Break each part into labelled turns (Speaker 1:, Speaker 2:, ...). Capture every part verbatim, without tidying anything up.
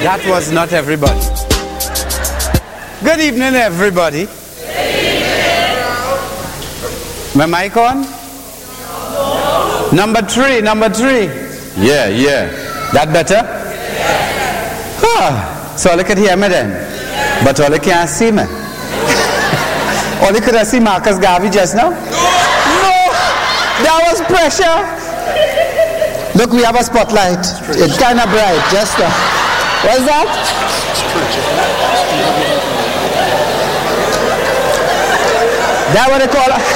Speaker 1: That was not everybody. Good evening, everybody. Good evening. My mic on? No. Number three, number three. Yeah, yeah. That better? Yeah. Ah, so all you could hear me then? Yeah. But all you can't see me. All you could have seen Marcus Garvey just now? No. No. That was pressure. Look, we have a spotlight. It's kind of bright. Just uh, what's that? That what they call it?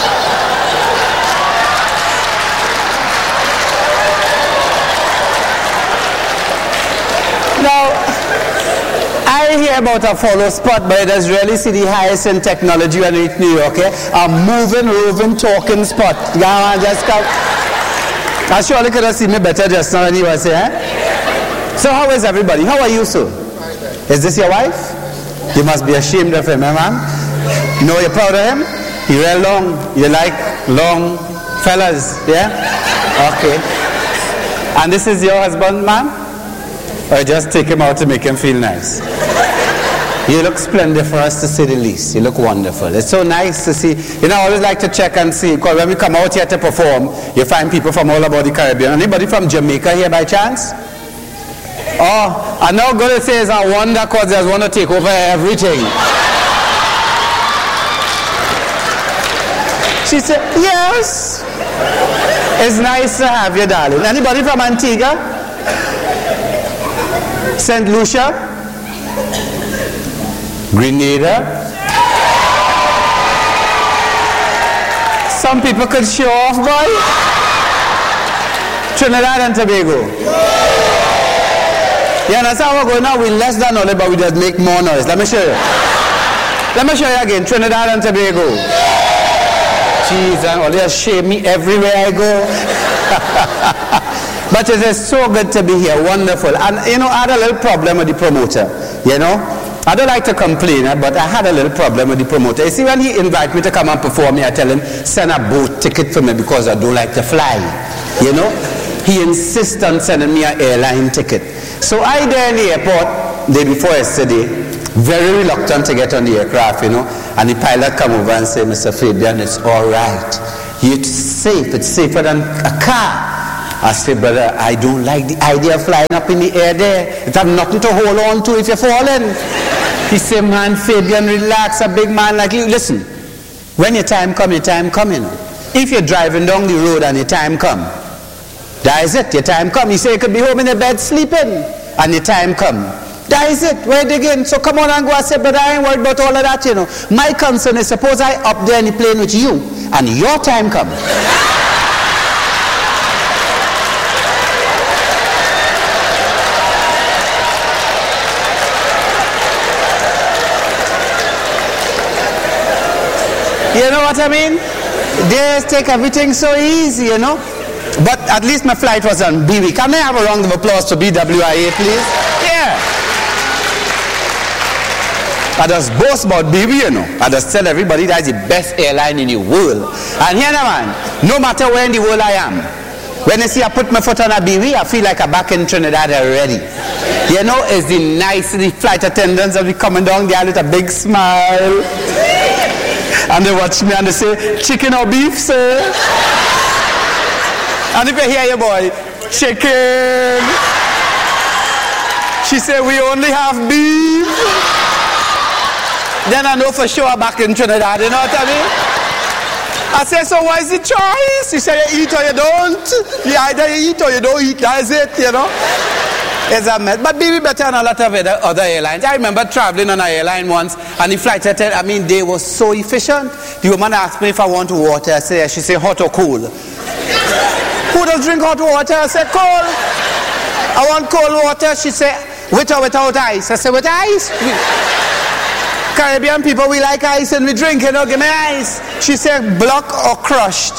Speaker 1: Now, I hear about a follow spot, but it does really see the highest in technology when we reach New York, eh? A moving, roving, talking spot. Yeah, just come. I surely could have seen me better just now when you were saying, eh? So how is everybody? How are you, sir? Is this your wife? You must be ashamed of him, eh, man? You know you're proud of him? He real long. You like long fellas, yeah? Okay. And this is your husband, man? Or just take him out to make him feel nice? You look splendid for us to say the least. You look wonderful. It's so nice to see. You know, I always like to check and see, because when we come out here to perform, you find people from all about the Caribbean. Anybody from Jamaica here by chance? Oh, I'm not going to say it's a wonder because they just want to take over everything. She said, yes. It's nice to have you, darling. Anybody from Antigua? Saint Lucia? Grenada? Some people could show off, boy. Trinidad and Tobago. You understand what we're going now? We're less than all, but we just make more noise. Let me show you. Let me show you again. Trinidad and Tobago. Jeez, and all they shame me everywhere I go. But it is so good to be here. Wonderful. And, you know, I had a little problem with the promoter. You know? I don't like to complain, but I had a little problem with the promoter. You see, when he invited me to come and perform, I tell him, send a boat ticket for me because I don't like to fly. You know? He insists on sending me an airline ticket. So I there in the airport, day before yesterday, very reluctant to get on the aircraft, you know. And the pilot come over and say, Mister Fabian, it's all right. It's safe. It's safer than a car. I said, brother, I don't like the idea of flying up in the air there. It have nothing to hold on to if you're falling. He said, man, Fabian, relax, a big man like you. Listen, when your time come, your time coming. If you're driving down the road and your time come, that is it, your time come. You say you could be home in the bed sleeping and your time come. That is it, where it again. So come on and go. I said, but I ain't worried about all of that, you know. My concern is, suppose I up there in the plane with you and your time come. You know what I mean? They take everything so easy, you know. But at least my flight was on B W. Can I have a round of applause to B W I A, please? Yeah. I just boast about B W, you know. I just tell everybody that's the best airline in the world. And here, man, no matter where in the world I am, when I see I put my foot on a B W, I feel like I'm back in Trinidad already. You know, it's the nice, the flight attendants that be coming down there with a big smile. And they watch me and they say, chicken or beef, sir? And if you hear your boy, chicken. She said, we only have beef. Then I know for sure I'm back in Trinidad, you know what I mean? I said, so what is the choice? She said, you eat or you don't. You either you eat or you don't eat, that's it, you know? It's a mess. But maybe better than a lot of other airlines. I remember traveling on an airline once, and the flight attendant, I mean, they were so efficient. The woman asked me if I want water. I said, she said, hot or cold? Who does drink hot water? I said, cold. I want cold water. She said, with or without ice? I said, with ice. Caribbean people, we like ice and we drink it. You know, give me ice. She said, block or crushed?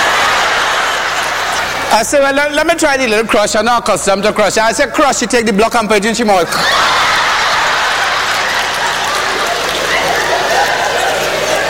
Speaker 1: I said, well, let, let me try the little crush. I'm not accustomed to crush. I said, crush, you take the block and put it in your mouth.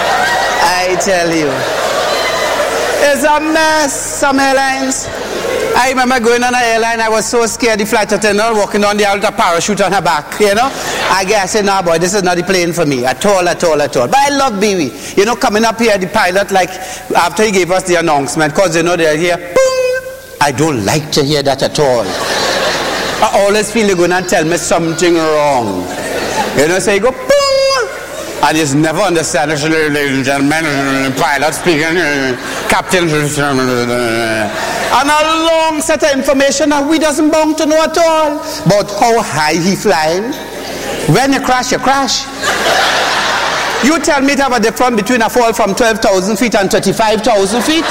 Speaker 1: I tell you. It's a mess, some airlines. I remember going on an airline, I was so scared, the flight attendant walking on the aisle with a parachute on her back, you know. I guess I said, no boy, this is not the plane for me, at all, at all, at all. But I love B W. You know, coming up here, the pilot, like, after he gave us the announcement, because, you know, they're here, boom. I don't like to hear that at all. I always feel they're going to tell me something wrong. You know, so you go, boom. And you never understand, ladies and gentlemen, pilot speaking, captain, and a long set of information that we doesn't belong to know at all. But how high he flying? When you crash, you crash. You tell me to have a difference between a fall from twelve thousand feet and thirty-five thousand feet?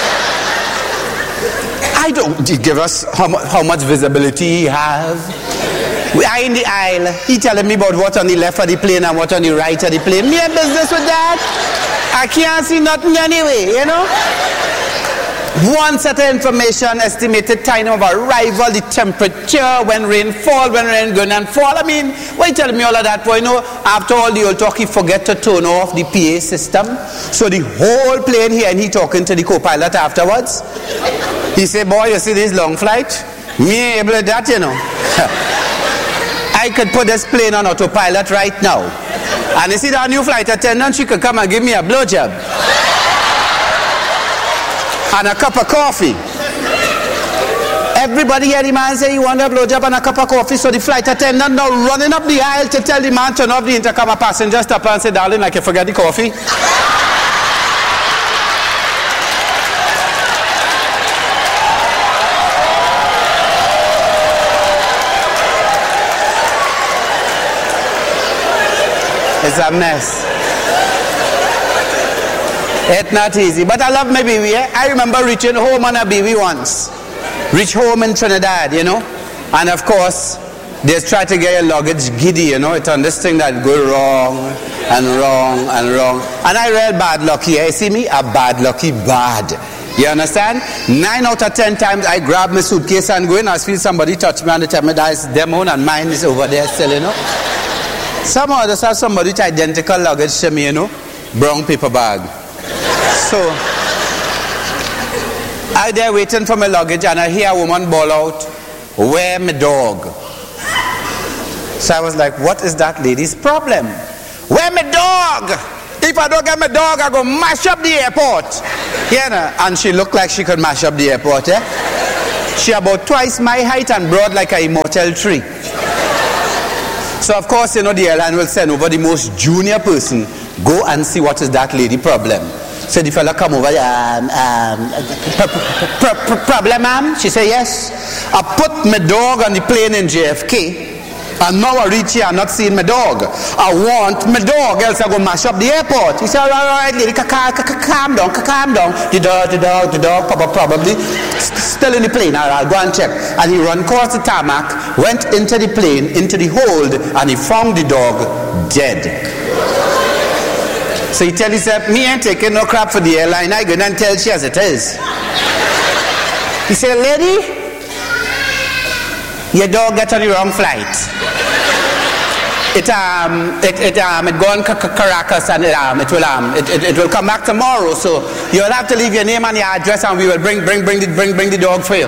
Speaker 1: I don't give us how, how much visibility he have. We are in the aisle. He telling me about what on the left of the plane and what on the right of the plane. Me have business with that. I can't see nothing anyway, you know. One set of information, estimated time of arrival, the temperature, when rain fall, when rain going and fall. I mean, why you telling me all of that? Well, you know, after all the old talk, he forget to turn off the P A system. So the whole plane here, and he talking to the co-pilot afterwards. He say, boy, you see this long flight? Me ain't able to that, you know. I could put this plane on autopilot right now. And you see that new flight attendant, she could come and give me a blowjob. And a cup of coffee. Everybody here, the man say he want a blowjob and a cup of coffee. So the flight attendant now running up the aisle to tell the man turn off the intercom. A passenger stop and say, darling, I can forget the coffee. It's a mess. It's not easy. But I love my B W. Eh? I remember reaching home on a B W once. Reach home in Trinidad, you know. And of course, they try to get your luggage giddy, you know. It's on this thing that go wrong and wrong and wrong. And I real bad lucky. Eh? You see me? A bad lucky bad. You understand? Nine out of ten times I grab my suitcase and go in. I feel somebody touch me and they tell me that's them own and mine is over there still, you know. Some others have somebody with identical luggage to me, you know. Brown paper bag. So, I there waiting for my luggage and I hear a woman bawl out, where my dog? So I was like, what is that lady's problem? Where my dog? If I don't get my dog, I go mash up the airport. You know? And she looked like she could mash up the airport, eh? She about twice my height and broad like a immortal tree. So of course, you know, the airline will send over the most junior person, go and see what is that lady problem. So the fella come over, um, um, pr- pr- pr- problem, ma'am? She say, yes. I put my dog on the plane in J F K, and now I reach here and not seeing my dog. I want my dog, else I go mash up the airport. He said, all right, all right, lady, calm down, calm down. The dog, the dog, the dog, probably still in the plane. All right, I'll go and check. And he run across the tarmac, went into the plane, into the hold, and he found the dog dead. So he tell himself, me ain't taking no crap for the airline. I go and tell she as it is. He said, lady, your dog got on the wrong flight. It um it it um it gone to Caracas and it um it will um it, it, it will come back tomorrow. So you'll have to leave your name and your address and we will bring bring bring the bring bring the dog for you.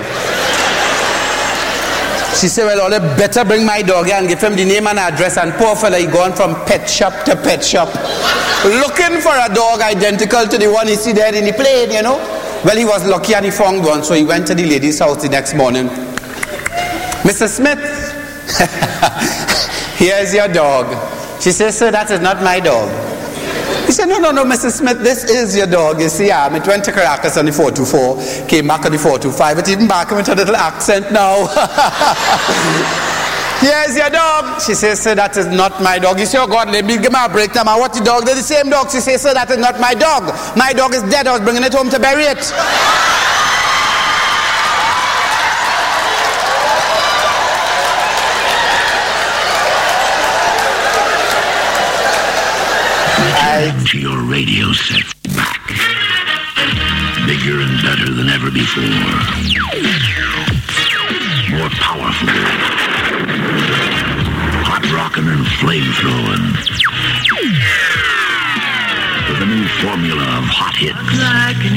Speaker 1: She said, well, all better bring my dog and give him the name and address. And poor fella, he gone from pet shop to pet shop, looking for a dog identical to the one he see there in the plane, you know. Well, he was lucky and he found one, so he went to the lady's house the next morning. Missus Smith, here's your dog. She says, sir, that is not my dog. He said, no, no, no, Missus Smith, this is your dog. You see, um, it went to Caracas on the four two four, came back on the four two five, it even back with a little accent now. Here's your dog. She says, sir, that is not my dog. You say, oh God, let me give me a break now. What the dog? They're the same dog. She says, sir, that is not my dog. My dog is dead. I was bringing it home to bury it.
Speaker 2: To your radio set back, bigger and better than ever before, more powerful, hot rockin' and flame throwing, with a new formula of hot hits.